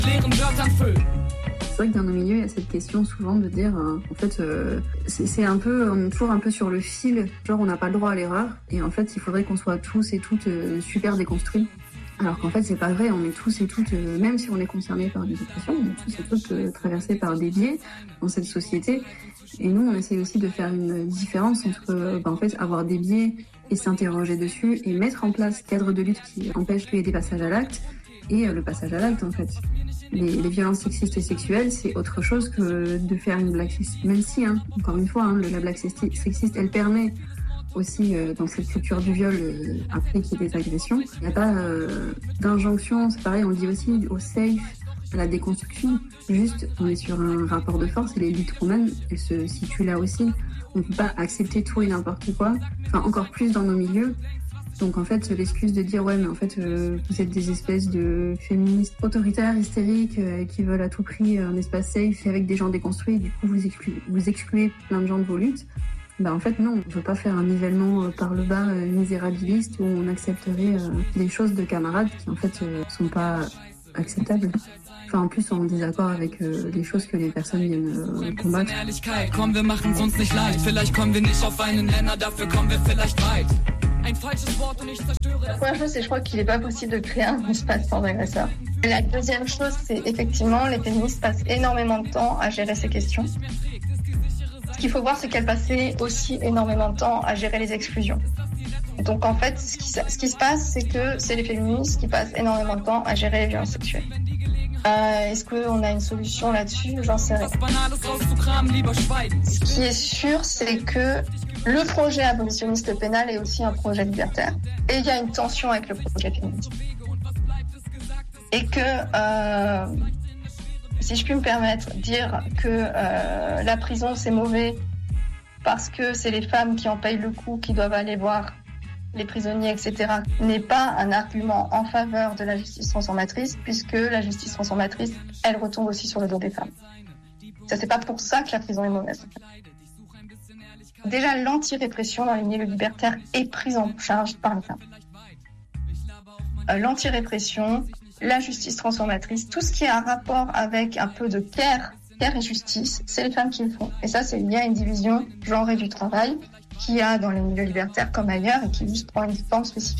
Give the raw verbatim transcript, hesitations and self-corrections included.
C'est vrai que dans nos milieux, il y a cette question souvent de dire, euh, en fait, euh, c'est, c'est un peu, on est toujours un peu sur le fil, genre on n'a pas le droit à l'erreur, et en fait, il faudrait qu'on soit tous et toutes euh, super déconstruits. Alors qu'en fait, c'est pas vrai, on est tous et toutes, euh, même si on est concernés par des oppressions, on est tous et toutes euh, traversés par des biais dans cette société. Et nous, on essaie aussi de faire une différence entre, euh, bah, en fait, avoir des biais et s'interroger dessus et mettre en place cadre de lutte qui empêche qu'il y ait des passages à l'acte et euh, le passage à l'acte, en fait. Les, les violences sexistes et sexuelles, c'est autre chose que de faire une blague sexiste. Même si, hein, encore une fois, hein, la blague sexiste, elle permet aussi, euh, dans cette culture du viol, euh, après qu'il y ait des agressions. Il n'y a pas euh, d'injonction, c'est pareil, on dit aussi au safe, à la déconstruction. Juste, on est sur un rapport de force et les luttes qu'on mène, elles se situent là aussi. On ne peut pas accepter tout et n'importe quoi, enfin encore plus dans nos milieux. Donc en fait, l'excuse de dire ouais, mais en fait, euh, vous êtes des espèces de féministes autoritaires, hystériques, euh, qui veulent à tout prix un espace safe et avec des gens déconstruits, et du coup vous excluez, vous excluez plein de gens de vos luttes. Bah en fait non, on ne veut pas faire un nivellement euh, par le bas euh, misérabiliste où on accepterait euh, des choses de camarades qui en fait euh, sont pas acceptables. Enfin, en plus, en désaccord avec euh, les choses que les personnes viennent euh, combattre. La première chose, c'est je crois qu'il n'est pas possible de créer un espace sans agresseur. La deuxième chose, c'est effectivement, les féministes passent énormément de temps à gérer ces questions. Ce qu'il faut voir, c'est qu'elles passaient aussi énormément de temps à gérer les exclusions. Donc en fait, ce qui, ce qui se passe, c'est que c'est les féministes qui passent énormément de temps à gérer les violences sexuelles. Euh, est-ce qu'on a une solution là-dessus ? J'en sais rien. Ce qui est sûr, c'est que le projet abolitionniste pénal est aussi un projet libertaire. Et il y a une tension avec le projet féministe. Et que, euh, si je puis me permettre, dire que euh, la prison c'est mauvais parce que c'est les femmes qui en payent le coût, qui doivent aller voir les prisonniers, et cetera, n'est pas un argument en faveur de la justice transformatrice, puisque la justice transformatrice, elle retombe aussi sur le dos des femmes. Ça, c'est pas pour ça que la prison est mauvaise. Déjà, l'anti-répression dans les milieux libertaires est prise en charge par les femmes. Euh, l'anti-répression, la justice transformatrice, tout ce qui a un rapport avec un peu de care, care et justice, c'est les femmes qui le font. Et ça, c'est lié à une division genrée du travail qu'il y a dans les milieux libertaires comme ailleurs et qui juste prend une forme spécifique.